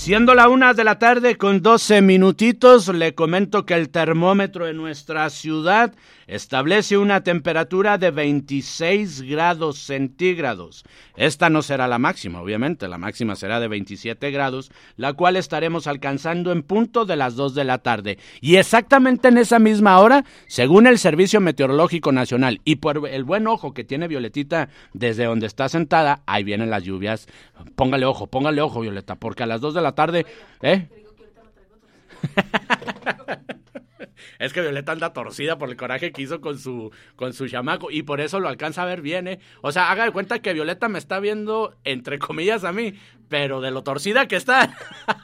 Siendo la 1:00 con 12 minutitos, le comento que el termómetro en nuestra ciudad establece una temperatura de 26 grados centígrados. Esta no será la máxima, obviamente, la máxima será de 27 grados, la cual estaremos alcanzando en punto de las 2:00. Y exactamente en esa misma hora, según el Servicio Meteorológico Nacional, y por el buen ojo que tiene Violetita desde donde está sentada, ahí vienen las lluvias. Póngale ojo, Violeta, porque a las 2:00, Es que Violeta anda torcida por el coraje que hizo con su chamaco y por eso lo alcanza a ver bien, ¿eh? O sea, haga de cuenta que Violeta me está viendo, entre comillas, a mí, pero de lo torcida que está.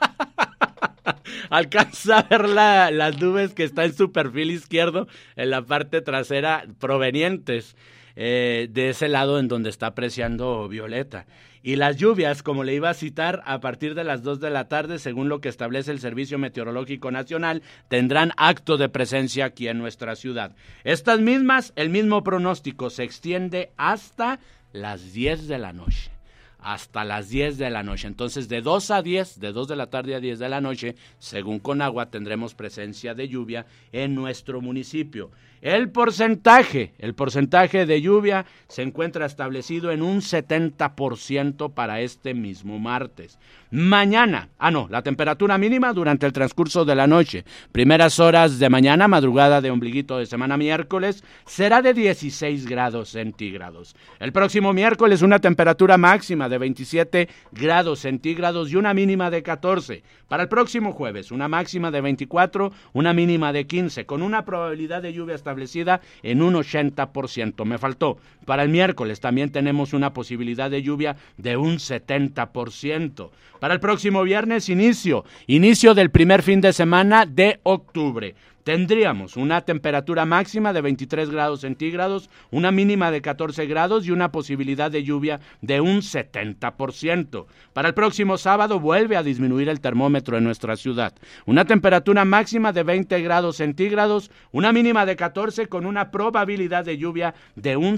Alcanza a ver las nubes que está en su perfil izquierdo, en la parte trasera, provenientes de ese lado en donde está apreciando Violeta. Y las lluvias, como le iba a citar, a partir de las 2:00, según lo que establece el Servicio Meteorológico Nacional, tendrán acto de presencia aquí en nuestra ciudad. Estas mismas, el mismo pronóstico se extiende hasta las 10 de la noche. Hasta las 10 de la noche. Entonces, de 2 a 10, de 2:00 a 10 de la noche, según Conagua, tendremos presencia de lluvia en nuestro municipio. El porcentaje de lluvia se encuentra establecido en un 70% para este mismo martes. Mañana, la temperatura mínima durante el transcurso de la noche, primeras horas de mañana, madrugada de ombliguito de semana miércoles, será de 16 grados centígrados. El próximo miércoles una temperatura máxima de 27 grados centígrados y una mínima de 14. Para el próximo jueves, una máxima de 24, una mínima de 15, con una probabilidad de lluvia establecida en un 80%. Me faltó. Para el miércoles también tenemos una posibilidad de lluvia de un 70%. Para el próximo viernes, inicio del primer fin de semana de octubre. Tendríamos una temperatura máxima de 23 grados centígrados, una mínima de 14 grados y una posibilidad de lluvia de un 70%. Para el próximo sábado vuelve a disminuir el termómetro en nuestra ciudad. Una temperatura máxima de 20 grados centígrados, una mínima de 14 con una probabilidad de lluvia de un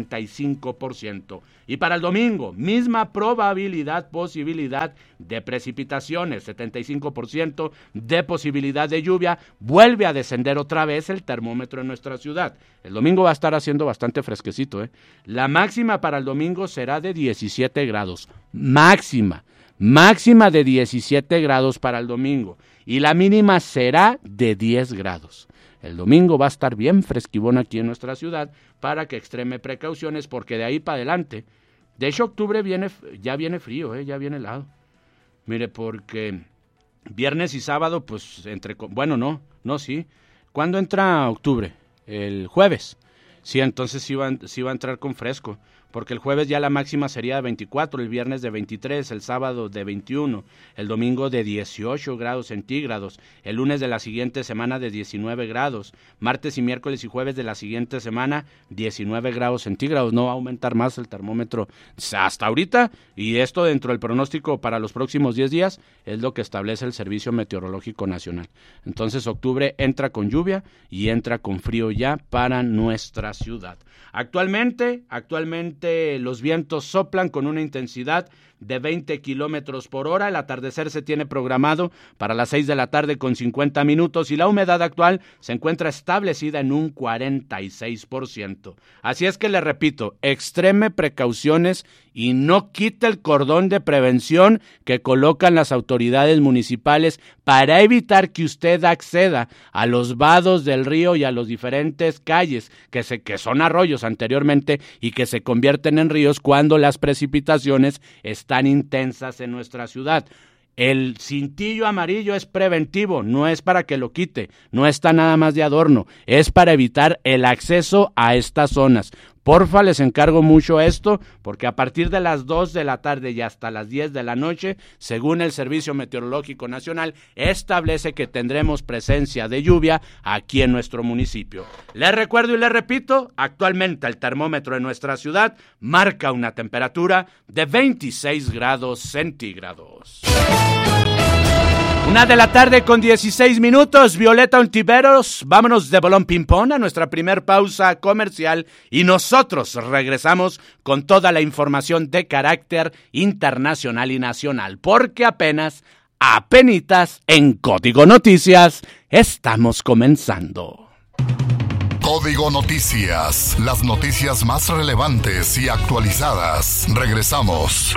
75%. Y para el domingo, misma posibilidad de precipitaciones, 75% de posibilidad de lluvia, vuelve a descender otra vez el termómetro en nuestra ciudad. El domingo va a estar haciendo bastante fresquecito, ¿eh? La máxima para el domingo será de 17 grados, máxima de 17 grados para el domingo, y la mínima será de 10 grados. El domingo va a estar bien fresquibón aquí en nuestra ciudad para que extreme precauciones, porque de ahí para adelante, de hecho octubre ya viene frío, ya viene helado. Mire, porque viernes y sábado, pues, sí. ¿Cuándo entra octubre? El jueves. Sí, entonces sí va a entrar con fresco, porque el jueves ya la máxima sería de 24, el viernes de 23, el sábado de 21, el domingo de 18 grados centígrados, el lunes de la siguiente semana de 19 grados, martes y miércoles y jueves de la siguiente semana 19 grados centígrados. No va a aumentar más el termómetro hasta ahorita, y esto dentro del pronóstico para los próximos 10 días es lo que establece el Servicio Meteorológico Nacional. Entonces octubre entra con lluvia y entra con frío ya para nuestra ciudad. Actualmente los vientos soplan con una intensidad de 20 kilómetros por hora. El atardecer se tiene programado para las 6:00 con 50 minutos y la humedad actual se encuentra establecida en un 46%. Así es que le repito, extreme precauciones y no quite el cordón de prevención que colocan las autoridades municipales para evitar que usted acceda a los vados del río y a las diferentes calles que son arroyos anteriormente y que se convierten en ríos cuando las precipitaciones están intensas en nuestra ciudad. El cintillo amarillo es preventivo, no es para que lo quite, no está nada más de adorno, es para evitar el acceso a estas zonas. Porfa, les encargo mucho esto, porque a partir de las 2:00 y hasta las 10 de la noche, según el Servicio Meteorológico Nacional, establece que tendremos presencia de lluvia aquí en nuestro municipio. Les recuerdo y les repito, actualmente el termómetro en nuestra ciudad marca una temperatura de 26 grados centígrados. 1:00 con 16 minutos, Violeta Ontiveros, vámonos de bolón ping-pong a nuestra primer pausa comercial y nosotros regresamos con toda la información de carácter internacional y nacional, porque apenas apenitas en Código Noticias estamos comenzando. Código Noticias, las noticias más relevantes y actualizadas. Regresamos.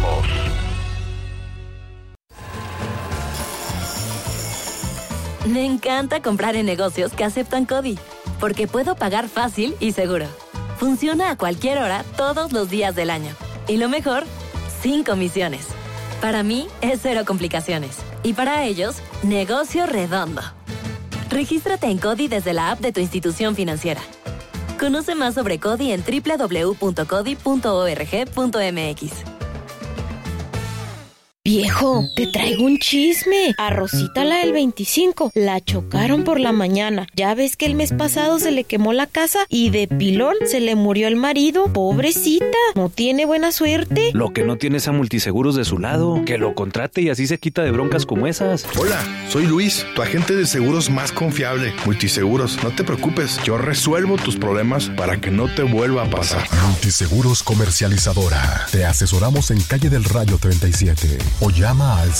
Me encanta comprar en negocios que aceptan CODI, porque puedo pagar fácil y seguro. Funciona a cualquier hora, todos los días del año. Y lo mejor, sin comisiones. Para mí, es cero complicaciones. Y para ellos, negocio redondo. Regístrate en CODI desde la app de tu institución financiera. Conoce más sobre CODI en www.codi.org.mx. Viejo, te traigo un chisme. A Rosita, la del 25, la chocaron por la mañana. Ya ves que el mes pasado se le quemó la casa y de pilón se le murió el marido. Pobrecita, no tiene buena suerte. Lo que no tiene es a Multiseguros de su lado. Que lo contrate y así se quita de broncas como esas. Hola, soy Luis, tu agente de seguros más confiable. Multiseguros, no te preocupes. Yo resuelvo tus problemas para que no te vuelva a pasar. Multiseguros Comercializadora. Te asesoramos en Calle del Rayo 37. O llama al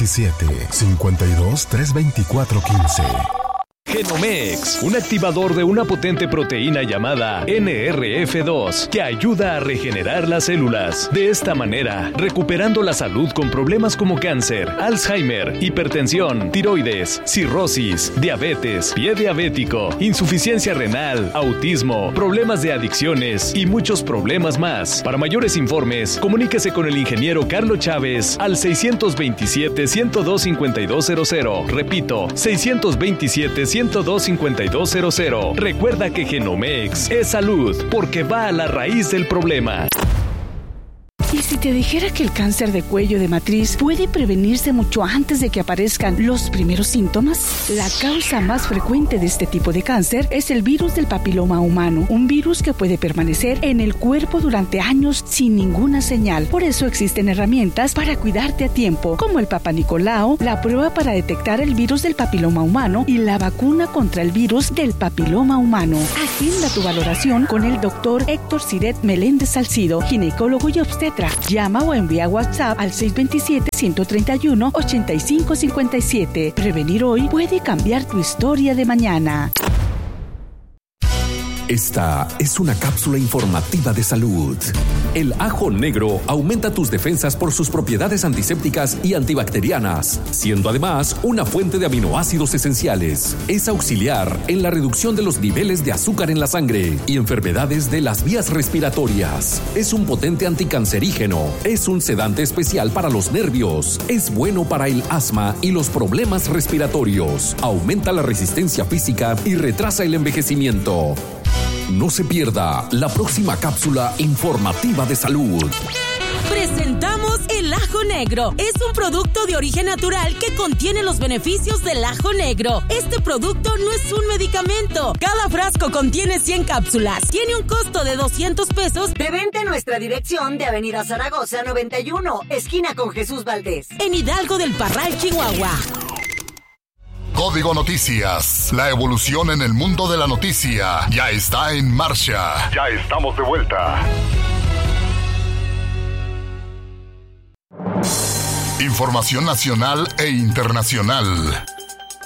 627-52-324-15. Genomex, un activador de una potente proteína llamada NRF2 que ayuda a regenerar las células. De esta manera, recuperando la salud con problemas como cáncer, Alzheimer, hipertensión, tiroides, cirrosis, diabetes, pie diabético, insuficiencia renal, autismo, problemas de adicciones y muchos problemas más. Para mayores informes, comuníquese con el ingeniero Carlos Chávez al 627-102-5200. Repito, 627-102-5200. Recuerda que Genomex es salud porque va a la raíz del problema. ¿Y si te dijera que el cáncer de cuello de matriz puede prevenirse mucho antes de que aparezcan los primeros síntomas? La causa más frecuente de este tipo de cáncer es el virus del papiloma humano, un virus que puede permanecer en el cuerpo durante años sin ninguna señal. Por eso existen herramientas para cuidarte a tiempo, como el Papa Nicolau, la prueba para detectar el virus del papiloma humano y la vacuna contra el virus del papiloma humano. Agenda tu valoración con el doctor Héctor Siret Meléndez Salcido, ginecólogo y obstetra. Llama o envía WhatsApp al 627-131-8557. Prevenir hoy puede cambiar tu historia de mañana. Esta es una cápsula informativa de salud. El ajo negro aumenta tus defensas por sus propiedades antisépticas y antibacterianas, siendo además una fuente de aminoácidos esenciales. Es auxiliar en la reducción de los niveles de azúcar en la sangre y enfermedades de las vías respiratorias. Es un potente anticancerígeno. Es un sedante especial para los nervios. Es bueno para el asma y los problemas respiratorios. Aumenta la resistencia física y retrasa el envejecimiento. No se pierda la próxima cápsula informativa de salud. Presentamos el ajo negro. Es un producto de origen natural que contiene los beneficios del ajo negro. Este producto no es un medicamento. Cada frasco contiene 100 cápsulas. Tiene un costo de 200 pesos. De venta en nuestra dirección de Avenida Zaragoza 91, esquina con Jesús Valdés. En Hidalgo del Parral, Chihuahua. Código Noticias, la evolución en el mundo de la noticia ya está en marcha. Ya estamos de vuelta. Información nacional e internacional.